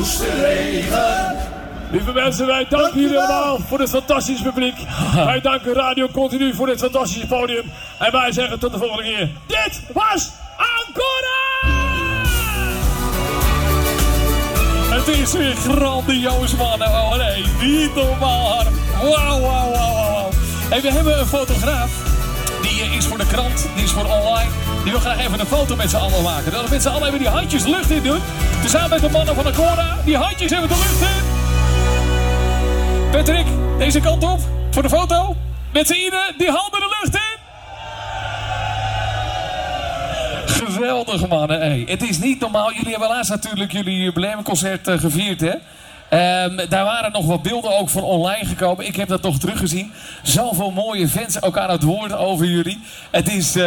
moesten regen. Lieve mensen, wij danken jullie allemaal voor dit fantastische publiek. Wij danken Radio Continu voor dit fantastische podium. En wij zeggen tot de volgende keer. Dit was Ancora! Het is weer grandioos, mannen. Oh nee, niet normaal. Wauw. En we hebben een fotograaf. Die is voor de krant, die is voor online. Die wil graag even een foto met z'n allen maken. Dat we met z'n allen even die handjes de lucht in doen. Tezamen met de mannen van Ancora. Die handjes even de lucht in. Patrick, deze kant op. Voor de foto. Met z'n ieder die handen de lucht in. Geweldig, mannen. Hey, het is niet normaal. Jullie hebben laatst natuurlijk jullie jubileumconcert gevierd, hè? Daar waren nog wat beelden ook van online gekomen. Ik heb dat toch teruggezien. Zoveel mooie fans ook aan het woord over jullie. Het is,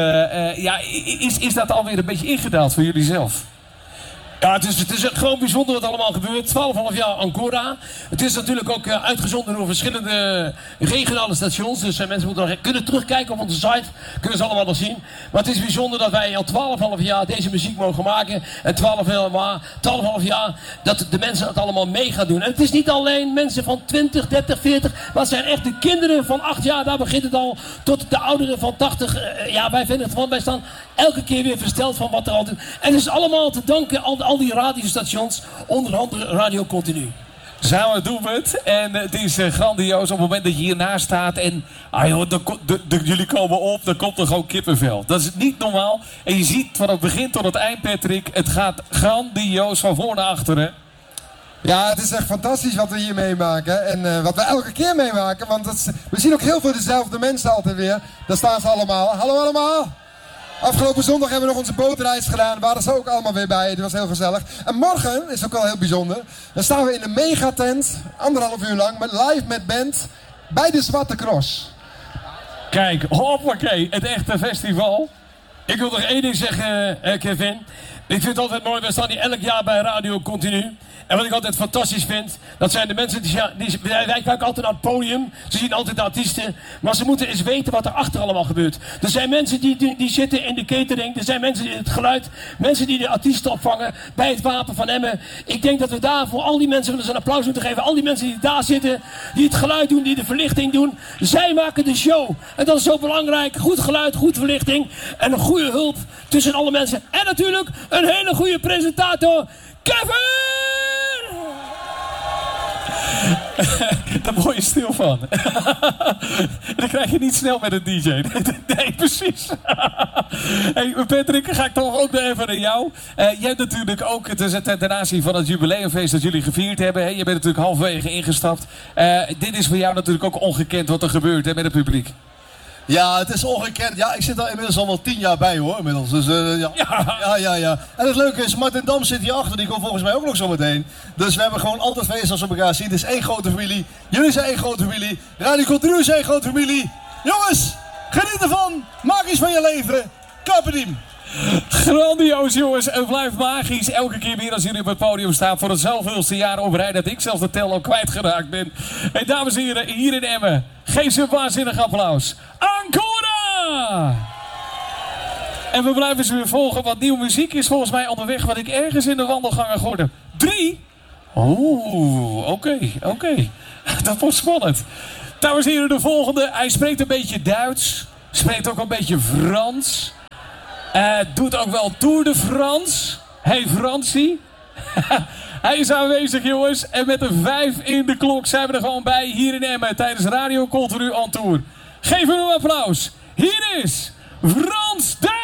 is dat alweer een beetje ingedaald voor jullie zelf? Ja, het is gewoon bijzonder wat allemaal gebeurt. 12,5 jaar Ancora. Het is natuurlijk ook uitgezonden door verschillende regionale stations. Dus mensen moeten nog kunnen terugkijken op onze site. Kunnen ze allemaal nog zien. Maar het is bijzonder dat wij al 12,5 jaar deze muziek mogen maken. En 12,5 jaar dat de mensen het allemaal mee gaan doen. En het is niet alleen mensen van 20, 30, 40. Maar het zijn echt de kinderen van 8 jaar. Daar begint het al. Tot de ouderen van 80. Wij vinden het gewoon. Wij staan elke keer weer versteld van wat er altijd. En het is allemaal te danken al die radiostations, onder andere Radio Continu. Samen doen we het. En het is grandioos op het moment dat je hiernaast staat. En jullie komen op, dan komt er gewoon kippenvel. Dat is niet normaal. En je ziet van het begin tot het eind, Patrick. Het gaat grandioos van voor naar achteren. Ja, het is echt fantastisch wat we hier meemaken. En wat we elke keer meemaken. Want we zien ook heel veel dezelfde mensen altijd weer. Daar staan ze allemaal. Hallo allemaal. Afgelopen zondag hebben we nog onze bootreis gedaan. Waren ze ook allemaal weer bij. Dat was heel gezellig. En morgen is ook wel heel bijzonder. Dan staan we in een megatent. 1,5 uur lang. Live met band. Bij de Zwarte Cross. Kijk, hoppakee. Het echte festival. Ik wil nog één ding zeggen, Kevin. Ik vind het altijd mooi. We staan hier elk jaar bij Radio Continu. En wat ik altijd fantastisch vind, dat zijn de mensen wij kijken altijd naar het podium. Ze zien altijd de artiesten. Maar ze moeten eens weten wat er achter allemaal gebeurt. Er zijn mensen die zitten in de catering. Er zijn mensen in het geluid. Mensen die de artiesten opvangen bij het Wapen van Emmen. Ik denk dat we daar voor al die mensen een applaus moeten geven. Al die mensen die daar zitten, die het geluid doen, die de verlichting doen. Zij maken de show. En dat is zo belangrijk. Goed geluid, goed verlichting. En een goede hulp tussen alle mensen. En natuurlijk een hele goede presentator. Kevin! Daar word je stil van. Dat krijg je niet snel met een DJ. Nee, precies. Hey, Patrick, ga ik toch ook nog even naar jou. Jij hebt natuurlijk ook ten aanzien van het jubileumfeest dat jullie gevierd hebben. Hè? Je bent natuurlijk halverwege ingestapt. Dit is voor jou natuurlijk ook ongekend wat er gebeurt met het publiek. Ja, het is ongekend. Ja, ik zit daar inmiddels al wel 10 jaar bij hoor, inmiddels. Dus ja. En het leuke is, Martin Dam zit hier achter, die komt volgens mij ook nog zo meteen. Dus we hebben gewoon altijd feest als we elkaar zien. Het is één grote familie. Jullie zijn één grote familie. Radio Continu is één grote familie. Jongens, geniet ervan. Maak iets van je leven. Carpe diem. Grandioos jongens, het blijft magisch. Elke keer weer als jullie op het podium staan voor het zoveelste jaar op rij dat ik zelf de tel al kwijtgeraakt ben. En dames en heren, hier in Emmen, geef ze een waanzinnig applaus. Ancora! En we blijven ze weer volgen, want nieuwe muziek is volgens mij onderweg wat ik ergens in de wandelgangen hoorde. 3? Oeh, oké. Dat wordt spannend. Dames en heren, de volgende. Hij spreekt een beetje Duits, spreekt ook een beetje Frans. Doet ook wel Tour de France. Hey Fransie. Hij is aanwezig jongens. En met een 5 in de klok zijn we er gewoon bij hier in Emmen tijdens Radio Continu on Tour. Geef hem een applaus. Hier is Frans Duits.